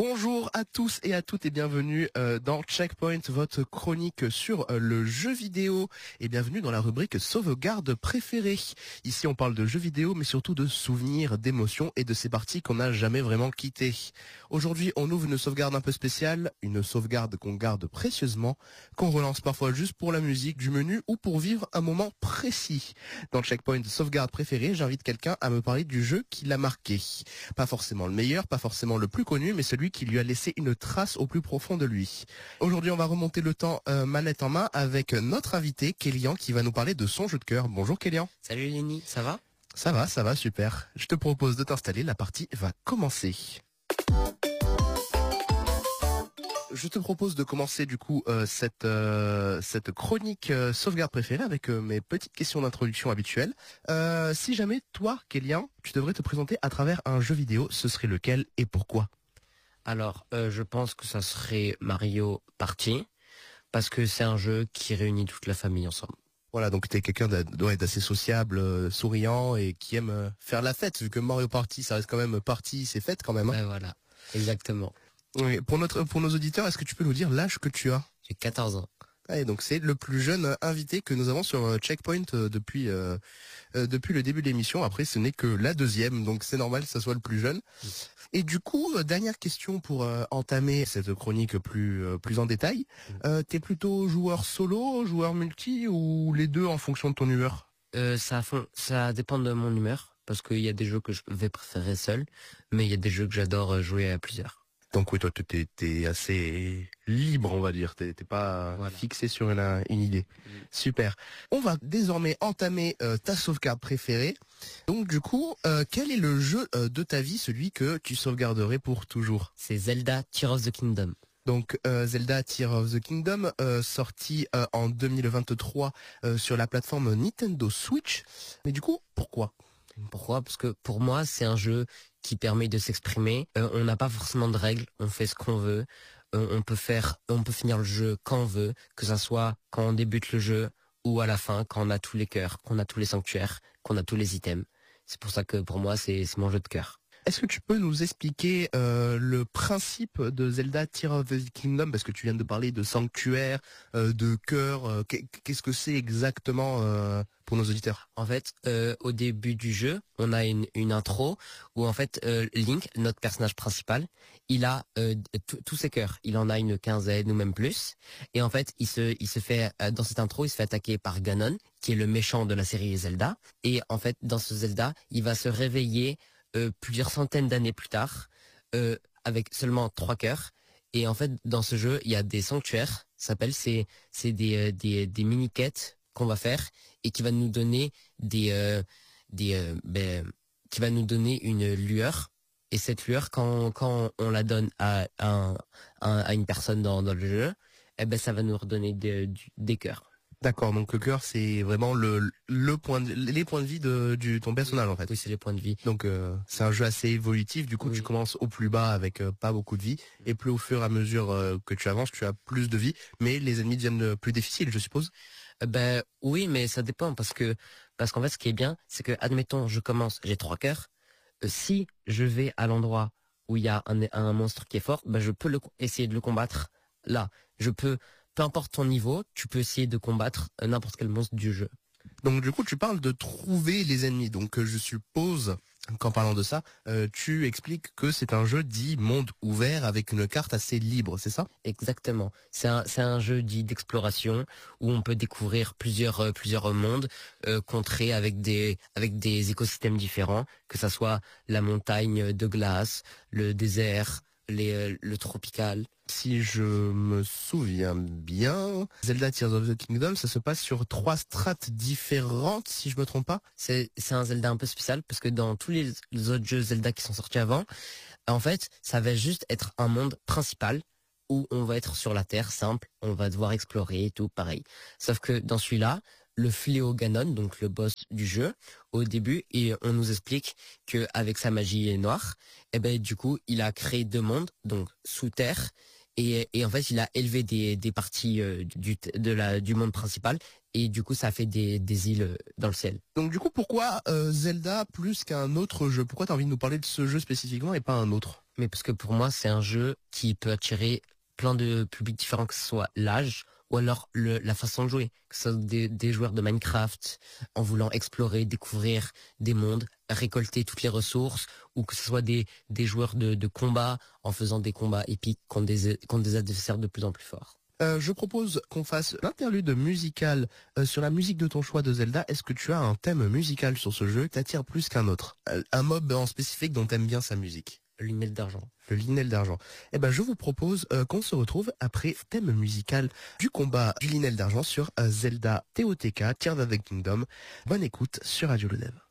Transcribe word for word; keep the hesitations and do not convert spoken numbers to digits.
Bonjour à tous et à toutes et bienvenue euh, dans Checkpoint, votre chronique sur euh, le jeu vidéo et bienvenue dans la rubrique sauvegarde préférée. Ici on parle de jeux vidéo mais surtout de souvenirs, d'émotions et de ces parties qu'on n'a jamais vraiment quittées. Aujourd'hui on ouvre une sauvegarde un peu spéciale, une sauvegarde qu'on garde précieusement, qu'on relance parfois juste pour la musique du menu ou pour vivre un moment précis. Dans Checkpoint sauvegarde préférée, j'invite quelqu'un à me parler du jeu qui l'a marqué. Pas forcément le meilleur, pas forcément le plus connu, mais celui qui lui a laissé une trace au plus profond de lui. Aujourd'hui, on va remonter le temps euh, manette en main avec notre invité, Kélian, qui va nous parler de son jeu de cœur. Bonjour Kélian. Salut Lenny, ça va ? Ça va, ça va, super. Je te propose de t'installer, la partie va commencer. Je te propose de commencer du coup euh, cette euh, cette chronique euh, sauvegarde préférée avec euh, mes petites questions d'introduction habituelles. Euh, si jamais toi, Kélian, tu devrais te présenter à travers un jeu vidéo, ce serait lequel et pourquoi ? Alors, euh, je pense que ça serait Mario Party, parce que c'est un jeu qui réunit toute la famille ensemble. Voilà, donc t'es quelqu'un d'assez sociable, euh, souriant et qui aime euh, faire la fête, vu que Mario Party, ça reste quand même party, c'est fête quand même. Hein. Ouais, voilà, exactement. Oui, pour notre pour nos auditeurs, est-ce que tu peux nous dire l'âge que tu as ? J'ai quatorze ans. Ouais, donc c'est le plus jeune invité que nous avons sur Checkpoint depuis euh, euh, depuis le début de l'émission. Après, ce n'est que la deuxième, donc c'est normal que ça soit le plus jeune. Et du coup, euh, dernière question pour euh, entamer cette chronique plus euh, plus en détail. Euh, t'es plutôt joueur solo, joueur multi ou les deux en fonction de ton humeur ? Euh, ça, fond, ça dépend de mon humeur, parce qu'il y a des jeux que je vais préférer seul, mais il y a des jeux que j'adore jouer à plusieurs. Donc oui, toi, t'es, t'es assez libre, on va dire. T'es, t'es pas voilà. fixé sur une, une idée. Mmh. Super. On va désormais entamer euh, ta sauvegarde préférée. Donc du coup, euh, quel est le jeu euh, de ta vie, celui que tu sauvegarderais pour toujours ? C'est Zelda Tears of the Kingdom. Donc euh, Zelda Tears of the Kingdom, euh, sorti euh, en deux mille vingt-trois euh, sur la plateforme Nintendo Switch. Mais du coup, pourquoi ? Pourquoi ? Parce que pour moi, c'est un jeu qui permet de s'exprimer. Euh, on n'a pas forcément de règles, on fait ce qu'on veut. Euh, on peut faire, on peut finir le jeu quand on veut, que ça soit quand on débute le jeu ou à la fin, quand on a tous les cœurs, qu'on a tous les sanctuaires, qu'on a tous les items. C'est pour ça que pour moi, c'est, c'est mon jeu de cœur. Est-ce que tu peux nous expliquer euh, le principe de Zelda Tears of the Kingdom, parce que tu viens de parler de sanctuaire, euh, de cœur, euh, qu'est-ce que c'est exactement euh, pour nos auditeurs ? En fait, euh, au début du jeu, on a une, une intro où en fait euh, Link, notre personnage principal, il a euh, tous ses cœurs. Il en a une quinzaine ou même plus. Et en fait, il se, il se fait euh, dans cette intro, il se fait attaquer par Ganon, qui est le méchant de la série Zelda. Et en fait, dans ce Zelda, il va se réveiller Euh, plusieurs centaines d'années plus tard, euh, avec seulement trois cœurs. Et en fait, dans ce jeu, il y a des sanctuaires. Ça s'appelle, c'est c'est des euh, des des mini quêtes qu'on va faire et qui va nous donner des euh, des euh, ben, qui va nous donner une lueur. Et cette lueur, quand quand on la donne à un, à, à une personne dans dans le jeu, eh ben ça va nous redonner des des cœurs. D'accord, donc le cœur c'est vraiment le le point de, les points de vie de du ton personnage en fait. Oui, c'est les points de vie. Donc euh, c'est un jeu assez évolutif. Du coup, oui. Tu commences au plus bas avec euh, pas beaucoup de vie, et plus au fur et à mesure euh, que tu avances, tu as plus de vie, mais les ennemis deviennent plus difficiles, je suppose. Euh, ben oui, mais ça dépend parce que parce qu'en fait, ce qui est bien, c'est que admettons, je commence, j'ai trois cœurs. Euh, si je vais à l'endroit où il y a un un monstre qui est fort, ben je peux le, essayer de le combattre là. Je peux Peu importe ton niveau, tu peux essayer de combattre n'importe quel monstre du jeu. Donc du coup, tu parles de trouver les ennemis. Donc euh, je suppose qu'en parlant de ça, euh, tu expliques que c'est un jeu dit monde ouvert avec une carte assez libre, c'est ça ? Exactement. C'est un c'est un jeu dit d'exploration où on peut découvrir plusieurs euh, plusieurs mondes, euh, contrées avec des avec des écosystèmes différents, que ça soit la montagne de glace, le désert, les euh, le tropical. Si je me souviens bien, Zelda Tears of the Kingdom, ça se passe sur trois strates différentes, si je me trompe pas. C'est c'est un Zelda un peu spécial parce que dans tous les, les autres jeux Zelda qui sont sortis avant, en fait, ça va juste être un monde principal où on va être sur la terre simple, on va devoir explorer et tout pareil. Sauf que dans celui-là, le fléau Ganon, donc le boss du jeu, au début, et on nous explique que avec sa magie noire, eh ben du coup, il a créé deux mondes, donc sous terre. Et, et en fait, il a élevé des, des parties euh, du, de la, du monde principal. Et du coup, ça a fait des, des îles dans le ciel. Donc du coup, pourquoi euh, Zelda plus qu'un autre jeu ? Pourquoi t'as envie de nous parler de ce jeu spécifiquement et pas un autre ? Mais parce que pour moi, c'est un jeu qui peut attirer plein de publics différents, que ce soit l'âge ou alors le, la façon de jouer. Que ce soit des, des joueurs de Minecraft en voulant explorer, découvrir des mondes, récolter toutes les ressources, ou que ce soit des, des joueurs de, de combat en faisant des combats épiques contre des, contre des adversaires de plus en plus forts. Euh, je propose qu'on fasse l'interlude musical euh, sur la musique de ton choix de Zelda. Est-ce que tu as un thème musical sur ce jeu qui t'attire plus qu'un autre? Euh, Un mob en spécifique dont t'aimes bien sa musique? Le Linel d'argent. Le Linel d'argent. Eh ben, je vous propose euh, qu'on se retrouve après thème musical du combat du Linel d'argent sur euh, Zelda T O T K, Tears of the Kingdom. Bonne écoute sur Radio Le Dev.